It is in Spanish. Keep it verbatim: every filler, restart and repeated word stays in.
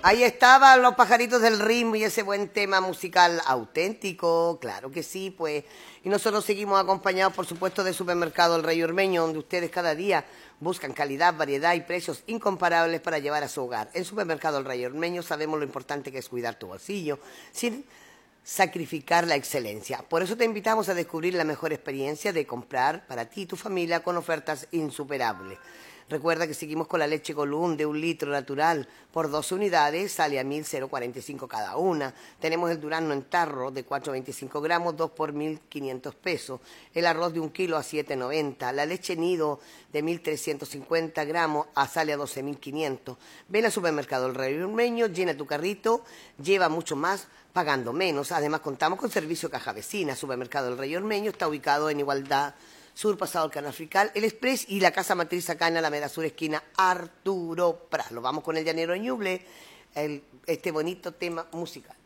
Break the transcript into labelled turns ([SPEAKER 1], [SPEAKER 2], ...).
[SPEAKER 1] Ahí estaban los pajaritos del ritmo y ese buen tema musical auténtico, claro que sí, pues. Y nosotros seguimos acompañados, por supuesto, del supermercado El Rey Ormeño, donde ustedes cada día buscan calidad, variedad y precios incomparables para llevar a su hogar. En Supermercado El Rey Ormeño sabemos lo importante que es cuidar tu bolsillo, sin sacrificar la excelencia. Por eso te invitamos a descubrir la mejor experiencia de comprar para ti y tu familia con ofertas insuperables. Recuerda que seguimos con la leche Colún de un litro natural por dos unidades, sale a mil cuarenta y cinco cada una. Tenemos el durazno en tarro de cuatrocientos veinticinco gramos, dos por mil quinientos pesos. El arroz de un kilo a siete noventa. La leche nido de mil trescientos cincuenta gramos a sale a doce mil quinientos. Ven al Supermercado El Rey Ormeño, llena tu carrito, lleva mucho más pagando menos. Además contamos con servicio caja vecina. Supermercado El Rey Ormeño está ubicado en Igualdad Sur, pasado el Canal Africal, el Express y la casa matriz acá en la Alameda Sur, esquina Arturo Prat. Lo vamos con el llanero Ñuble, el, este bonito tema musical.